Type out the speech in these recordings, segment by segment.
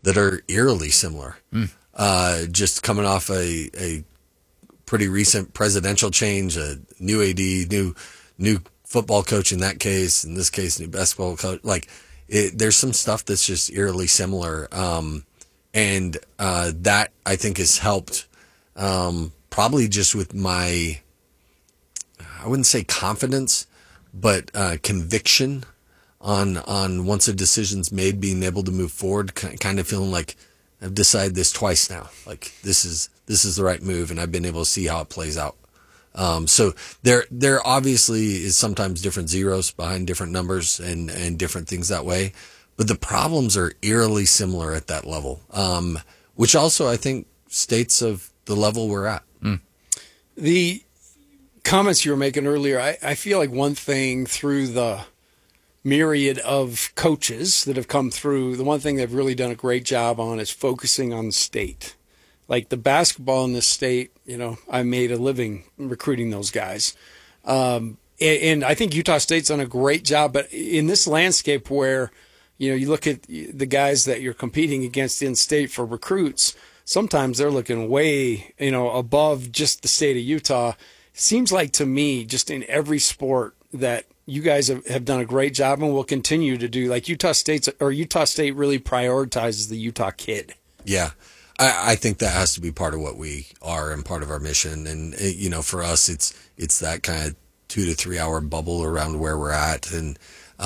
that are eerily similar. Just coming off a pretty recent presidential change, a new AD, new football coach in that case, in this case, new basketball coach. Like, there's some stuff that's just eerily similar. And that I think has helped, probably just with my, I wouldn't say confidence, but conviction on once a decision's made, being able to move forward, kind of feeling like I've decided this twice now. Like, this is the right move, and I've been able to see how it plays out. So there obviously is sometimes different zeros behind different numbers and different things that way, but the problems are eerily similar at that level, which also I think states of the level we're at. The comments you were making earlier, I feel like one thing through the myriad of coaches that have come through, the one thing they've really done a great job on is focusing on the state. Like the basketball in this state, I made a living recruiting those guys. And I think Utah State's done a great job, but in this landscape where, you look at the guys that you're competing against in state for recruits, sometimes they're looking way, above just the state of Utah. It seems like to me, just in every sport, that you guys have done a great job and will continue to do. Like Utah State really prioritizes the Utah kid. Yeah. I think that has to be part of what we are and part of our mission. And, for us, it's that kind of 2 to 3 hour bubble around where we're at. And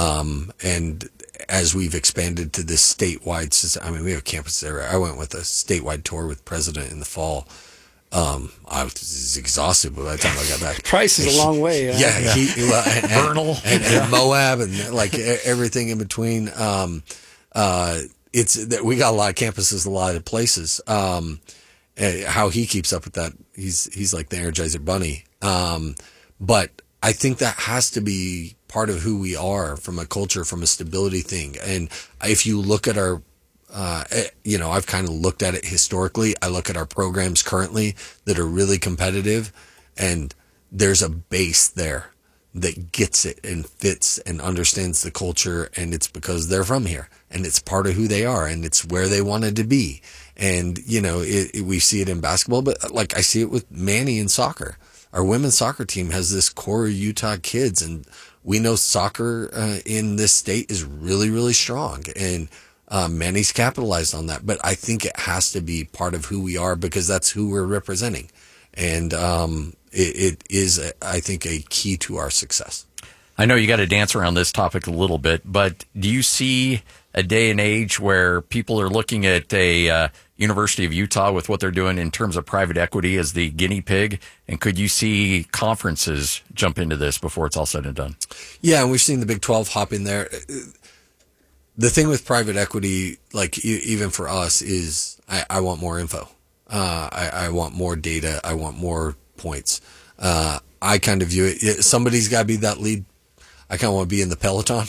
as we've expanded to this statewide system, we have campuses there. I went with a statewide tour with President in the fall. I was exhausted by the time I got back. Price is a long way. Yeah. Vernal. And Moab and like everything in between. It's that we got a lot of campuses, a lot of places. How he keeps up with that, he's like the Energizer Bunny. But I think that has to be part of who we are from a culture, from a stability thing. And if you look at our, I've kind of looked at it historically. I look at our programs currently that are really competitive, and there's a base there that gets it and fits and understands the culture, and it's because they're from here and it's part of who they are and it's where they wanted to be. And we see it in basketball, but like I see it with Manny in soccer. Our women's soccer team has this core Utah kids, and we know soccer in this state is really, really strong, and Manny's capitalized on that. But I think it has to be part of who we are because that's who we're representing. And it is, I think, a key to our success. I know you got to dance around this topic a little bit, but do you see a day and age where people are looking at a University of Utah with what they're doing in terms of private equity as the guinea pig? And could you see conferences jump into this before it's all said and done? Yeah, and we've seen the Big 12 hop in there. The thing with private equity, like even for us, is I want more info. I want more data. I want more points. I kind of view it. Somebody's got to be that lead. I kind of want to be in the peloton.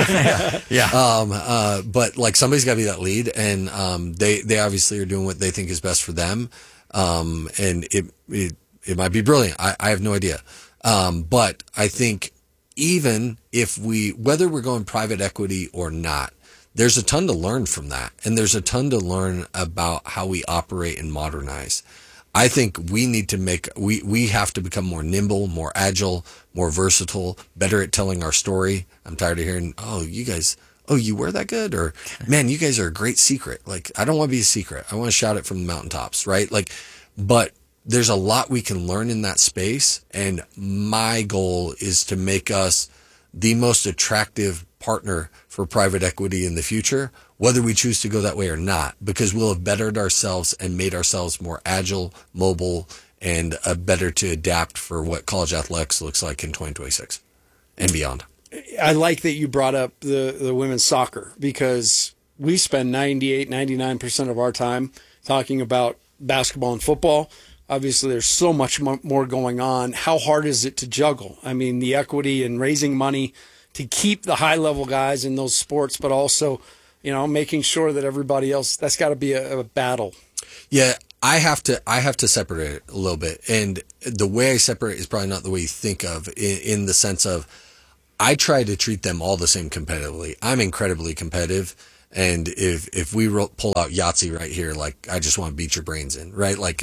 Yeah. But like somebody's got to be that lead, and they obviously are doing what they think is best for them. And it might be brilliant. I have no idea. But I think even if whether we're going private equity or not, there's a ton to learn from that. And there's a ton to learn about how we operate and modernize. I think we need to we have to become more nimble, more agile, more versatile, better at telling our story. I'm tired of hearing, you were that good? Or, man, you guys are a great secret. Like, I don't want to be a secret. I want to shout it from the mountaintops, right? Like, but there's a lot we can learn in that space. And my goal is to make us the most attractive partner for private equity in the future, whether we choose to go that way or not, because we'll have bettered ourselves and made ourselves more agile, mobile, and better to adapt for what college athletics looks like in 2026 and beyond. I like that you brought up the women's soccer, because we spend 99% of our time talking about basketball and football. Obviously, there's so much more going on. How hard is it to juggle? I mean, the equity and raising money to keep the high-level guys in those sports, but also, making sure that everybody else, that's got to be a battle. Yeah, I have to separate it a little bit. And the way I separate is probably not the way you think of, in the sense of I try to treat them all the same competitively. I'm incredibly competitive, And if we pull out Yahtzee right here, like I just want to beat your brains in, right? Like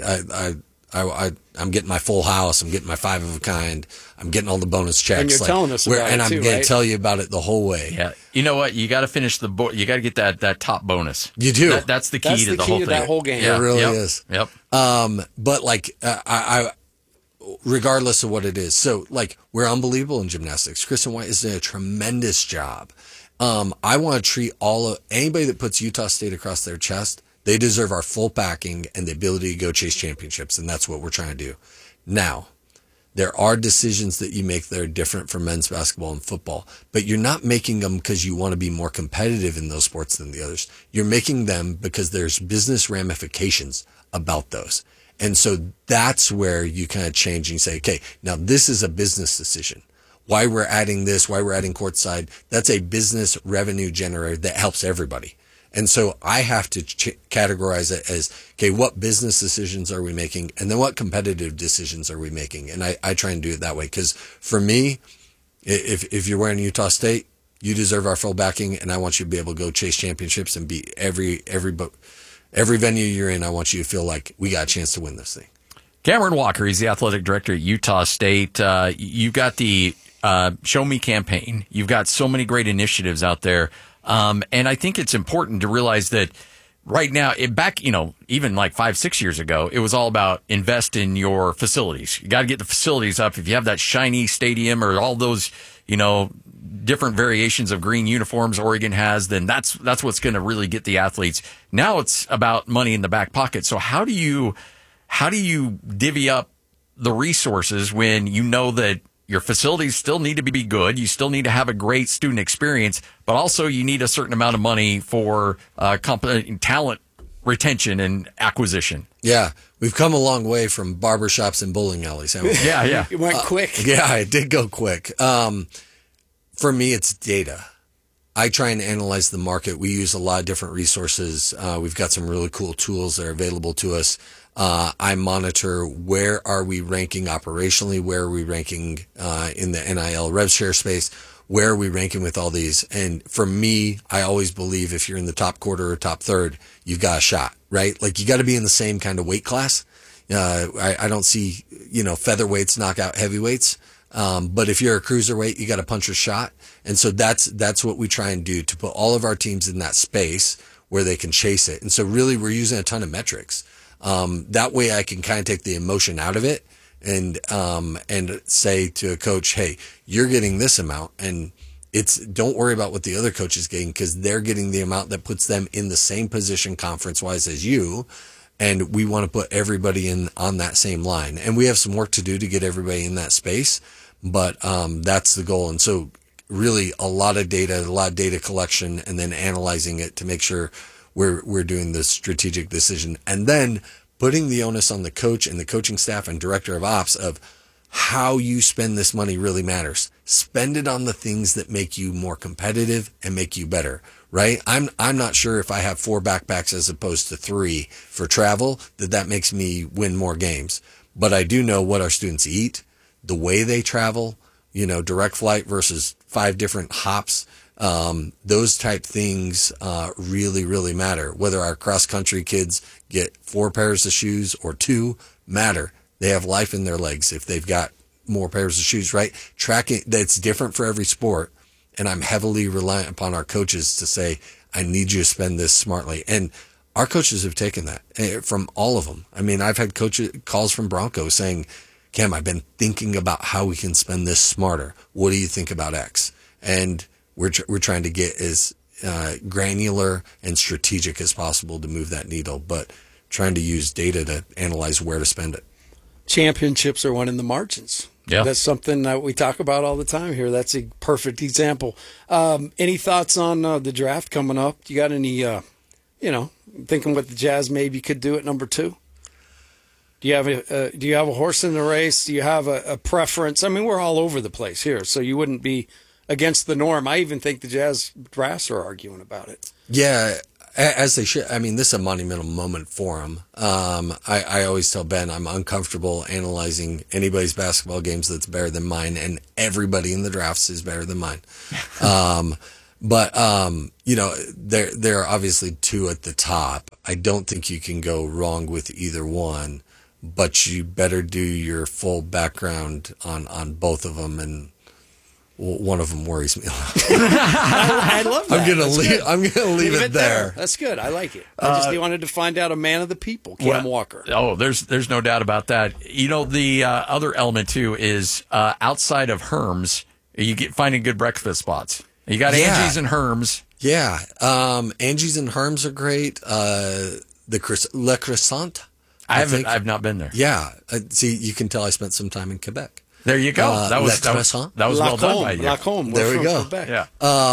I'm getting my full house, I'm getting my 5 of a kind, I'm getting all the bonus checks. And you're like, telling us about it and I'm too, going right? to tell you about it the whole way. Yeah. You know what? You got to finish the board. You got to get that top bonus. You do. That's the key That's to the the key whole to thing. that whole game. It really Yep. is. Yep. But like I regardless of what it is, so like we're unbelievable in gymnastics. Kristen White is doing a tremendous job. I want to treat anybody that puts Utah State across their chest. They deserve our full backing and the ability to go chase championships, and that's what we're trying to do. Now, there are decisions that you make that are different for men's basketball and football, but you're not making them because you want to be more competitive in those sports than the others. You're making them because there's business ramifications about those. And so that's where you kind of change and say, okay, now this is a business decision. Why we're adding this, why we're adding courtside, that's a business revenue generator that helps everybody. And so I have to categorize it as, okay, what business decisions are we making? And then what competitive decisions are we making? And I try and do it that way. Because for me, if you're wearing Utah State, you deserve our full backing. And I want you to be able to go chase championships and beat every venue you're in. I want you to feel like we got a chance to win this thing. Cameron Walker, he's the athletic director at Utah State. You've got the Show Me campaign. You've got so many great initiatives out there. And I think it's important to realize that right now, even like 5-6 years ago, it was all about invest in your facilities. You got to get the facilities up. If you have that shiny stadium or all those, different variations of green uniforms Oregon has, then that's what's going to really get the athletes. Now it's about money in the back pocket. So how do you divvy up the resources when you know that your facilities still need to be good, you still need to have a great student experience, but also you need a certain amount of money for talent retention and acquisition? Yeah, we've come a long way from barbershops and bowling alleys, haven't we? Yeah. It went quick. Yeah, it did go quick. For me, it's data. I try and analyze the market. We use a lot of different resources. We've got some really cool tools that are available to us. I monitor where are we ranking operationally, where are we ranking in the NIL rev share space, where are we ranking with all these. And for me, I always believe if you're in the top quarter or top third, you've got a shot, right? Like you got to be in the same kind of weight class. I don't see, featherweights knock out heavyweights. But if you're a cruiserweight, you got to punch a shot. And so that's what we try and do to put all of our teams in that space where they can chase it. And so really we're using a ton of metrics. That way I can kind of take the emotion out of it and say to a coach, hey, you're getting this amount, and don't worry about what the other coach is getting, because they're getting the amount that puts them in the same position conference wise as you. And we want to put everybody in on that same line. And we have some work to do to get everybody in that space, but that's the goal. And so really a lot of data collection, and then analyzing it to make sure we're doing the strategic decision, and then putting the onus on the coach and the coaching staff and director of ops of how you spend this money really matters. Spend it on the things that make you more competitive and make you better, right? I'm not sure if I have 4 backpacks as opposed to 3 for travel, that makes me win more games. But I do know what our students eat, the way they travel, direct flight versus 5 different hops. Those type things really, really matter. Whether our cross-country kids get 4 pairs of shoes or 2 matter. They have life in their legs if they've got more pairs of shoes, right? Tracking, that's different for every sport. And I'm heavily reliant upon our coaches to say, I need you to spend this smartly. And our coaches have taken that from all of them. I mean, I've had calls from Broncos saying, Cam, I've been thinking about how we can spend this smarter. What do you think about X? And we're trying to get as granular and strategic as possible to move that needle, but trying to use data to analyze where to spend it. Championships are won in the margins. Yeah. That's something that we talk about all the time here. That's a perfect example. Any thoughts on the draft coming up? You got any, thinking what the Jazz maybe could do at number 2? Do you have a horse in the race? Do you have a preference? I mean, we're all over the place here, so you wouldn't be against the norm. I even think the Jazz brass are arguing about it. Yeah, as they should. I mean, this is a monumental moment for them. I always tell Ben I'm uncomfortable analyzing anybody's basketball games that's better than mine, and everybody in the drafts is better than mine. But, there are obviously two at the top. I don't think you can go wrong with either one, but you better do your full background on both of them. And one of them worries me a lot. I love that. I'm gonna leave it there. That's good. I like it. I just wanted to find out a man of the people, Cam Walker. Oh, there's no doubt about that. The other element too is outside of Herms, you get finding good breakfast spots. You got Angie's and Herms. Yeah, Angie's and Herms are great. Le Croissant. I've not been there. Yeah, see, you can tell I spent some time in Quebec. There you go. That was well done by you. Lacombe. There we go. Quebec.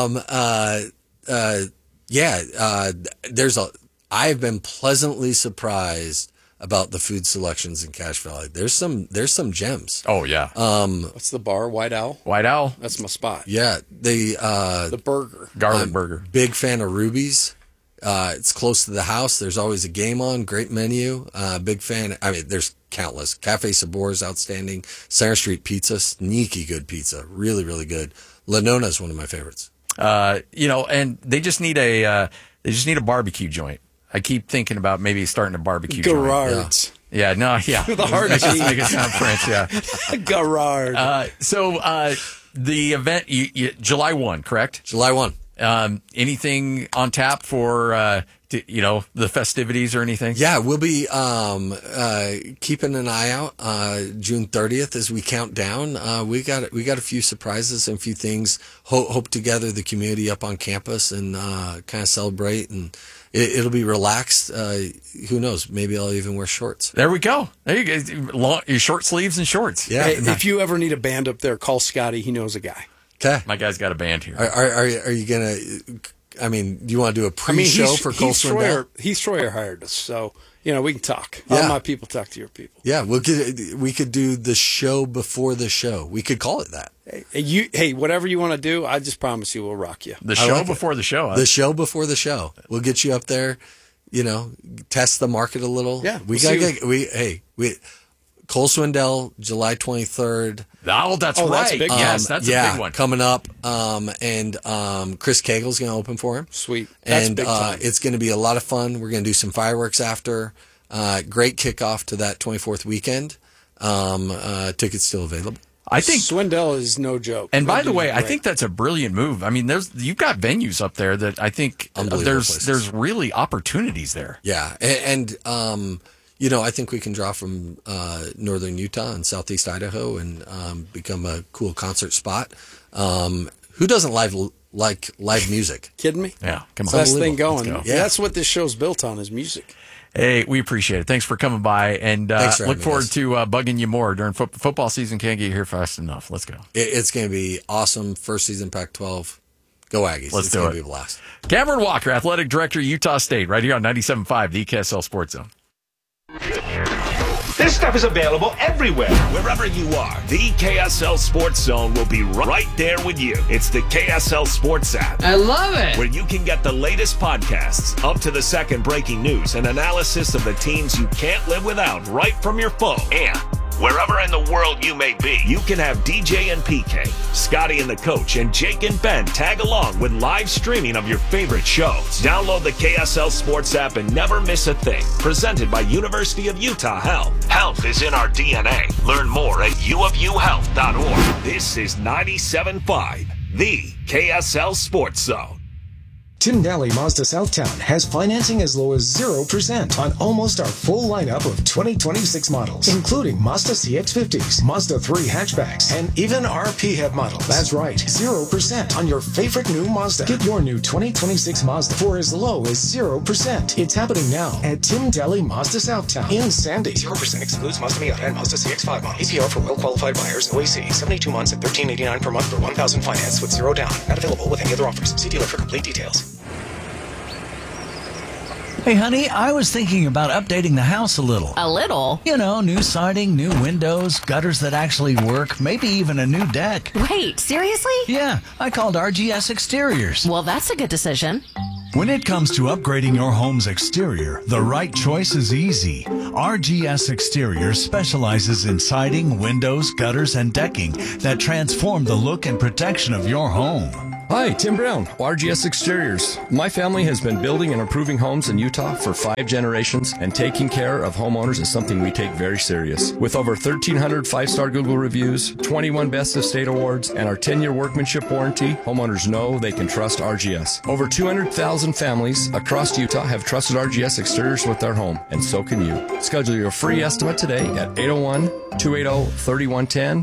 Yeah. I've been pleasantly surprised about the food selections in Cache Valley. There's some gems. Oh yeah. What's the bar? White Owl. White Owl. That's my spot. Yeah. The burger. Garlic burger. Big fan of Ruby's. It's close to the house. There's always a game on. Great menu. Big fan. I mean, there's countless. Cafe Sabor is outstanding. Center Street Pizza, sneaky good pizza. Really, really good. La Nona is one of my favorites. And they just need a barbecue joint. I keep thinking about maybe starting a barbecue Garrard's. joint. Yeah, no, yeah. The hard Make G. it sound French, yeah. Garrard. The event, July 1, correct? July 1. Anything on tap for, the festivities or anything? Yeah, we'll be keeping an eye out June 30th as we count down. We got a few surprises and a few things. Hope to gather the community up on campus and kind of celebrate, and it'll be relaxed. Who knows? Maybe I'll even wear shorts. There we go. There you go. Your short sleeves and shorts. Yeah. Hey, if you ever need a band up there, call Scotty. He knows a guy. Okay. My guy's got a band here. Are you gonna? I mean, do you want to do a pre-show for Cole Swindell? Heath Schroyer hired us, so we can talk. Yeah. All my people talk to your people. Yeah, we could do the show before the show. We could call it that. Hey, whatever you want to do, I just promise you we'll rock you. The show before the show. The show before the show. We'll get you up there. Test the market a little. Yeah, Cole Swindell, July 23rd. Oh, that's right. That's big. Yes, that's a big one. Coming up. And Chris Cagle's going to open for him. Sweet. That's big time. It's going to be a lot of fun. We're going to do some fireworks after. Great kickoff to that 24th weekend. Tickets still available. I think Swindell is no joke. And by the way, I think that's a brilliant move. I mean, you've got venues up there that I think there's really opportunities there. Yeah, and I think we can draw from northern Utah and southeast Idaho and become a cool concert spot. Who doesn't like live music? Kidding me? Yeah, come on. Best thing going. Go. Yeah, that's what this show's built on is music. Hey, we appreciate it. Thanks for coming by, and look forward to bugging you more during football season. Can't get here fast enough. Let's go. It's going to be awesome. First season Pac-12. Go Aggies. Let's do it. It's going to be a blast. Cameron Walker, Athletic Director, Utah State, right here on 97.5, the KSL Sports Zone. This stuff is available everywhere. Wherever you are, the KSL Sports Zone will be right there with you. It's the KSL Sports app. I love it. Where you can get the latest podcasts, up to the second breaking news, and analysis of the teams you can't live without right from your phone. And wherever in the world you may be, you can have DJ and PK, Scotty and the coach, and Jake and Ben tag along with live streaming of your favorite shows. Download the KSL Sports app and never miss a thing. Presented by University of Utah Health. Health is in our DNA. Learn more at uofuhealth.org. This is 97.5, the KSL Sports Zone. Tim Daly Mazda Southtown has financing as low as 0% on almost our full lineup of 2026 models, including Mazda CX-50s, Mazda 3 hatchbacks, and even our PHEV models. That's right, 0% on your favorite new Mazda. Get your new 2026 Mazda for as low as 0%. It's happening now at Tim Daly Mazda Southtown in Sandy. 0% excludes Mazda Miata and Mazda CX-5 models. APR for well-qualified buyers, OAC, 72 months at $13.89 per month for $1,000 finance with 0 down. Not available with any other offers. See dealer for complete details. Hey, honey, I was thinking about updating the house a little. A little? You know, new siding, new windows, gutters that actually work, maybe even a new deck. Wait, seriously? Yeah, I called RGS Exteriors. Well, that's a good decision. When it comes to upgrading your home's exterior, the right choice is easy. RGS Exteriors specializes in siding, windows, gutters, and decking that transform the look and protection of your home. Hi, Tim Brown, RGS Exteriors. My family has been building and improving homes in Utah for 5 generations, and taking care of homeowners is something we take very serious. With over 1,300 5-star Google reviews, 21 Best of State awards, and our 10-year workmanship warranty, homeowners know they can trust RGS. Over 200,000 families across Utah have trusted RGS Exteriors with their home, and so can you. Schedule your free estimate today at 801-280-3110,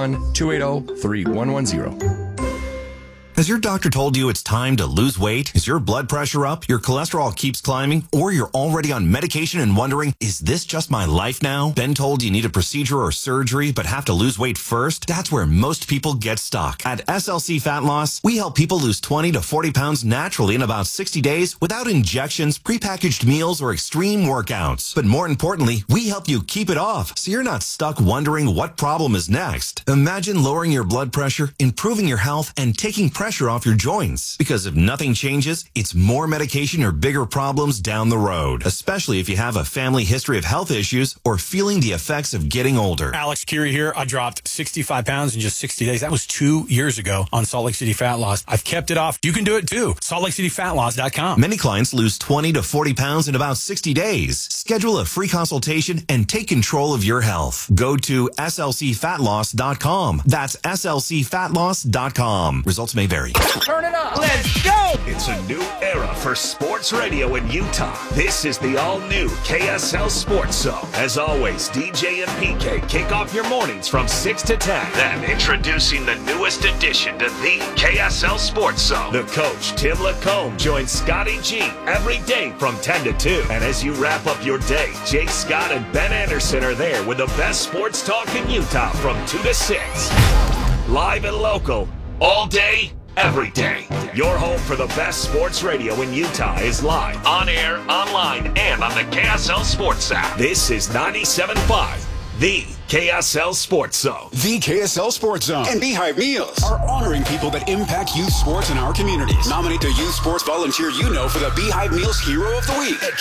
801-280-3110. Has your doctor told you it's time to lose weight? Is your blood pressure up, your cholesterol keeps climbing, or you're already on medication and wondering, is this just my life now? Been told you need a procedure or surgery but have to lose weight first? That's where most people get stuck. At SLC Fat Loss, we help people lose 20 to 40 pounds naturally in about 60 days without injections, prepackaged meals, or extreme workouts. But more importantly, we help you keep it off so you're not stuck wondering what problem is next. Imagine lowering your blood pressure, improving your health, and taking pressure off your joints. Because if nothing changes, it's more medication or bigger problems down the road, especially if you have a family history of health issues or feeling the effects of getting older. Alex Curie here. I dropped 65 pounds in just 60 days. That was 2 years ago on Salt Lake City Fat Loss. I've kept it off. You can do it too. SaltLakeCityFatLoss.com. Many clients lose 20 to 40 pounds in about 60 days. Schedule a free consultation and take control of your health. Go to SLCFatLoss.com. That's SLCFatLoss.com. Results may vary. Turn it up. Let's go. It's a new era for sports radio in Utah. This is the all-new KSL Sports Zone. As always, DJ and PK kick off your mornings from 6 to 10. Then introducing the newest addition to the KSL Sports Zone. The coach, Tim Lacombe, joins Scotty G every day from 10 to 2. And as you wrap up your day, Jake Scott and Ben Anderson are there with the best sports talk in Utah from 2 to 6. Live and local, all day, every day. Your home for the best sports radio in Utah is live, on air, online, and on the KSL Sports app. This is 97.5, the KSL Sports Zone. The KSL Sports Zone and Beehive Meals are honoring people that impact youth sports in our communities. Nominate the youth sports volunteer you know for the Beehive Meals Hero of the Week at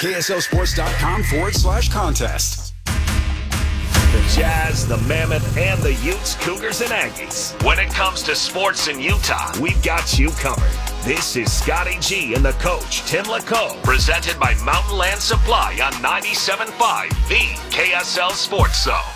KSLSports.com/contest. The Jazz, the Mammoth, and the Utes, Cougars, and Aggies. When it comes to sports in Utah, we've got you covered. This is Scotty G and the coach, Tim Lacombe, presented by Mountain Land Supply on 97.5, the KSL Sports Zone.